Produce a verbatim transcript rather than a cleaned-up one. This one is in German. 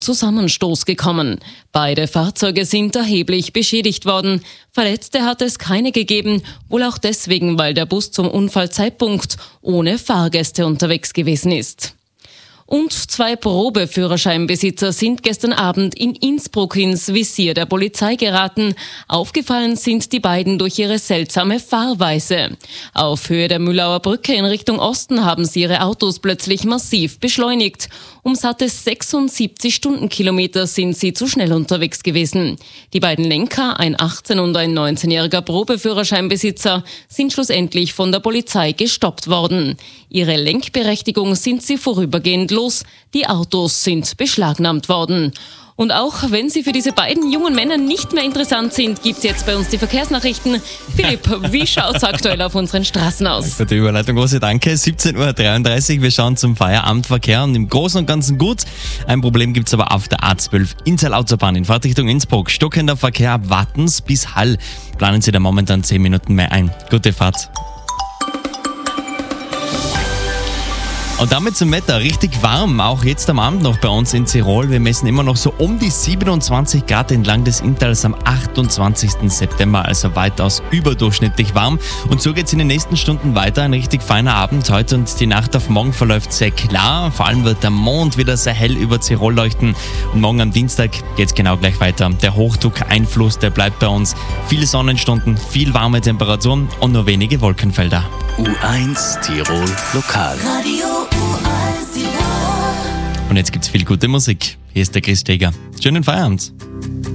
Zusammenstoß gekommen. Beide Fahrzeuge sind erheblich beschädigt worden. Verletzte hat es keine gegeben, wohl auch deswegen, weil der Bus zum Unfallzeitpunkt ohne Fahrgäste unterwegs gewesen ist. Und zwei Probeführerscheinbesitzer sind gestern Abend in Innsbruck ins Visier der Polizei geraten. Aufgefallen sind die beiden durch ihre seltsame Fahrweise. Auf Höhe der Mühlauer Brücke in Richtung Osten haben sie ihre Autos plötzlich massiv beschleunigt. Um satte sechsundsiebzig Stundenkilometer sind sie zu schnell unterwegs gewesen. Die beiden Lenker, ein achtzehn- und ein neunzehnjähriger Probeführerscheinbesitzer, sind schlussendlich von der Polizei gestoppt worden. Ihre Lenkberechtigung sind sie vorübergehend los. Die Autos sind beschlagnahmt worden. Und auch wenn sie für diese beiden jungen Männer nicht mehr interessant sind, gibt's jetzt bei uns die Verkehrsnachrichten. Philipp, wie schaut's aktuell auf unseren Straßen aus? Für die Überleitung, große Danke. siebzehn Uhr dreiunddreißig, wir schauen zum Feierabendverkehr und im Großen und Ganzen gut. Ein Problem gibt's aber auf der A zwölf Innsal-Autobahn in Fahrtrichtung Innsbruck. Stockender Verkehr ab Wattens bis Hall. Planen Sie da momentan zehn Minuten mehr ein. Gute Fahrt. Und damit zum Wetter, richtig warm, auch jetzt am Abend noch bei uns in Tirol. Wir messen immer noch so um die siebenundzwanzig Grad entlang des Inntals am achtundzwanzigsten September, also weitaus überdurchschnittlich warm. Und so geht es in den nächsten Stunden weiter, ein richtig feiner Abend heute und die Nacht auf morgen verläuft sehr klar. Vor allem wird der Mond wieder sehr hell über Tirol leuchten und morgen am Dienstag geht es genau gleich weiter. Der Hochdruckeinfluss, der bleibt bei uns. Viele Sonnenstunden, viel warme Temperaturen und nur wenige Wolkenfelder. U eins Tirol Lokal. Radio U eins Tirol. Und jetzt gibt's viel gute Musik. Hier ist der Chris Steger. Schönen Feierabend.